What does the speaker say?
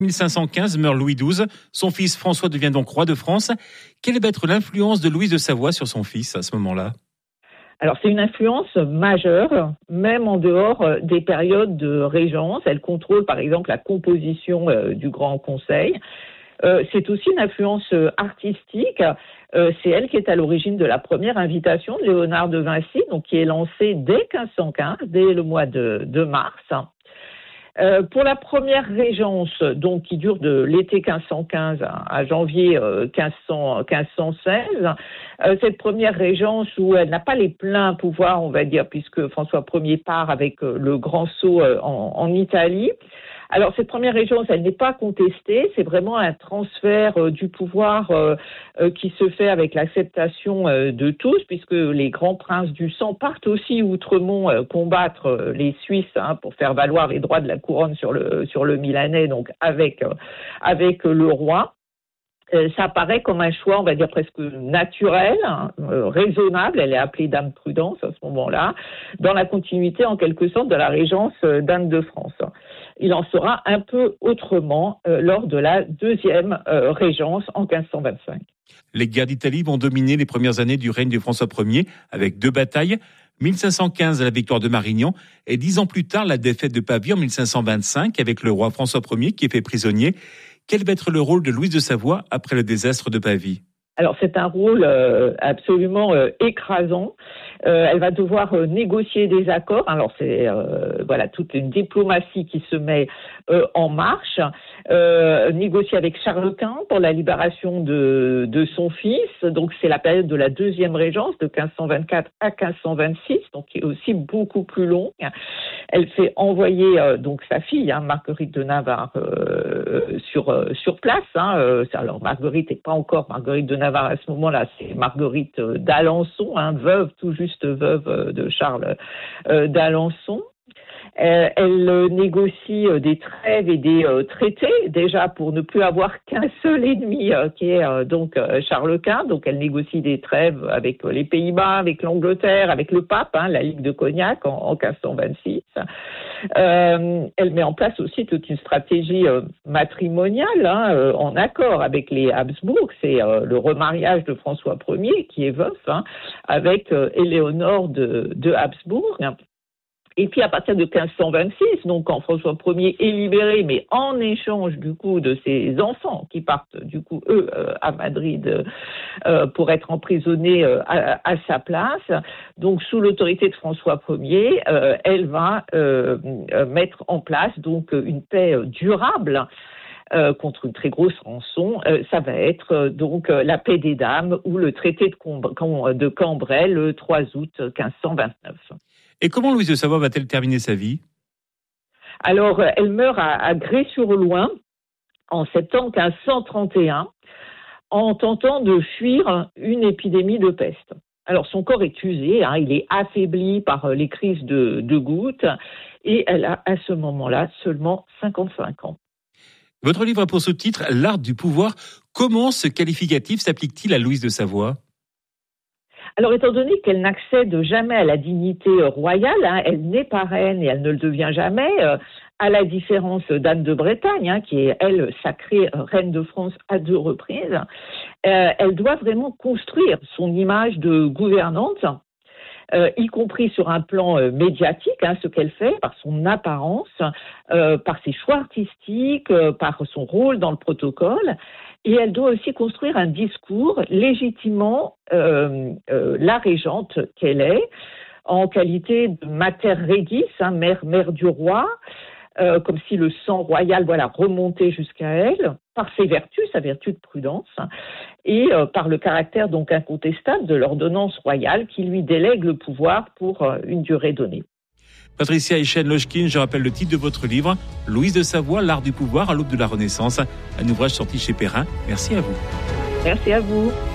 1515 meurt Louis XII. Son fils François devient donc roi de France. Quelle va être l'influence de Louise de Savoie sur son fils à ce moment-là ? Alors, c'est une influence majeure, même en dehors des périodes de régence. Elle contrôle, par exemple, la composition du Grand Conseil. C'est aussi une influence artistique. C'est elle qui est à l'origine de la première invitation de Léonard de Vinci, donc qui est lancée dès 1515, dès le mois de mars. Pour la première régence, donc qui dure de l'été 1515 à janvier 1516, cette première régence où elle n'a pas les pleins pouvoirs, on va dire, puisque François Ier part avec le grand sceau en Italie. Alors, cette première régence, elle n'est pas contestée, c'est vraiment un transfert du pouvoir qui se fait avec l'acceptation de tous, puisque les grands princes du sang partent aussi outremont combattre les Suisses pour faire valoir les droits de la couronne sur le Milanais, donc avec le roi. Ça apparaît comme un choix, on va dire, presque naturel, raisonnable. Elle est appelée Dame Prudence à ce moment-là, dans la continuité, en quelque sorte, de la régence d'Anne de France. Il en sera un peu autrement lors de la deuxième régence en 1525. Les guerres d'Italie vont dominer les premières années du règne de François Ier, avec 2 batailles. 1515, la victoire de Marignan, et 10 ans plus tard, la défaite de Pavie en 1525, avec le roi François Ier qui est fait prisonnier. Quel va être le rôle de Louise de Savoie après le désastre de Pavie ? Alors, c'est un rôle absolument écrasant. Elle va devoir négocier des accords. Alors, c'est toute une diplomatie qui se met en marche. Négocier avec Charles Quint pour la libération de son fils. Donc, c'est la période de la deuxième régence, de 1524 à 1526, donc qui est aussi beaucoup plus longue. Elle fait envoyer donc sa fille, Marguerite de Navarre, sur place. Alors, Marguerite n'est pas encore Marguerite de Navarre à ce moment-là, c'est Marguerite d'Alençon, tout juste veuve de Charles d'Alençon. Elle négocie des trêves et des traités, déjà pour ne plus avoir qu'un seul ennemi, qui est donc Charles Quint. Donc elle négocie des trêves avec les Pays-Bas, avec l'Angleterre, avec le pape, la Ligue de Cognac en 1526. Elle met en place aussi toute une stratégie matrimoniale en accord avec les Habsbourg. C'est le remariage de François Ier, qui est veuf, avec Éléonore de Habsbourg. Et puis à partir de 1526, donc quand François Ier est libéré, mais en échange du coup de ses enfants qui partent du coup eux à Madrid pour être emprisonnés à sa place, donc sous l'autorité de François Ier, elle va mettre en place donc une paix durable. Contre une très grosse rançon, ça va être donc la paix des dames ou le traité de Cambrai le 3 août 1529. Et comment Louise de Savoie va-t-elle terminer sa vie ? Alors, elle meurt à Grès-sur-Loing en septembre 1531 en tentant de fuir une épidémie de peste. Alors, son corps est usé, il est affaibli par les crises de goutte et elle a à ce moment-là seulement 55 ans. Votre livre a pour sous-titre « L'art du pouvoir ». Comment ce qualificatif s'applique-t-il à Louise de Savoie ? Alors, étant donné qu'elle n'accède jamais à la dignité royale, elle n'est pas reine et elle ne le devient jamais, à la différence d'Anne de Bretagne, qui est, elle, sacrée reine de France à 2 reprises, elle doit vraiment construire son image de gouvernante, y compris sur un plan médiatique, ce qu'elle fait, par son apparence, par ses choix artistiques, par son rôle dans le protocole. Et elle doit aussi construire un discours légitimant la régente qu'elle est, en qualité de mater regis, mère du roi, comme si le sang royal remontait jusqu'à elle, par ses vertus, sa vertu de prudence, et par le caractère donc incontestable de l'ordonnance royale qui lui délègue le pouvoir pour une durée donnée. Patricia Echenne-Lochkin, je rappelle le titre de votre livre, Louise de Savoie, l'art du pouvoir à l'aube de la Renaissance, un ouvrage sorti chez Perrin. Merci à vous. Merci à vous.